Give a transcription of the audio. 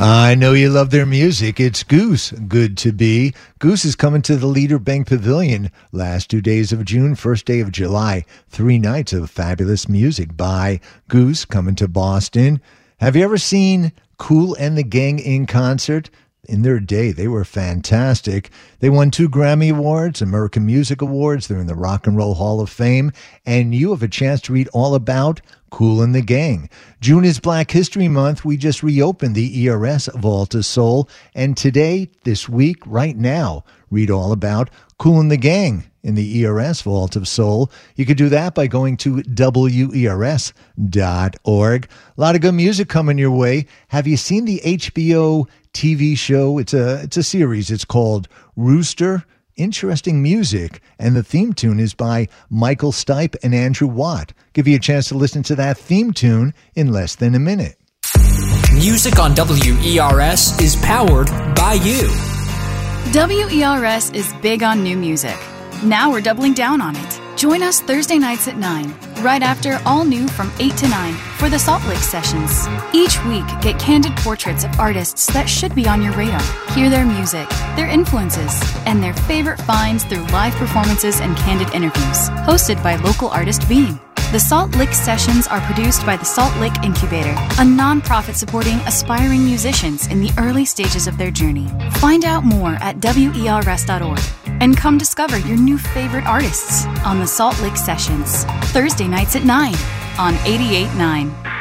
I know you love their music. It's Goose, Good to Be. Goose is coming to the Leader Bank Pavilion last 2 days of June, first day of July. 3 nights of fabulous music by Goose coming to Boston. Have you ever seen Kool and the Gang in concert? In their day, they were fantastic. They won 2 Grammy Awards, American Music Awards. They're in the Rock and Roll Hall of Fame. And you have a chance to read all about Kool and the Gang. June is Black History Month. We just reopened the ERS Vault of Soul. And today, this week, right now, read all about Kool and the Gang in the ERS Vault of Soul. You could do that by going to WERS.org. A lot of good music coming your way. Have you seen the HBO TV show? It's a series. It's called Rooster. Interesting music, and the theme tune is by Michael Stipe and Andrew Watt. Give you a chance to listen to that theme tune in less than a minute. Music on WERS is powered by you. WERS is big on new music. Now we're doubling down on it. Join us Thursday nights at 9, right after All New from 8 to 9 for the Salt Lake Sessions. Each week, get candid portraits of artists that should be on your radar. Hear their music, their influences, and their favorite finds through live performances and candid interviews. Hosted by local artist Beam. The Salt Lake Sessions are produced by the Salt Lake Incubator, a nonprofit supporting aspiring musicians in the early stages of their journey. Find out more at WERS.org and come discover your new favorite artists on the Salt Lake Sessions, Thursday nights at 9 on 88.9.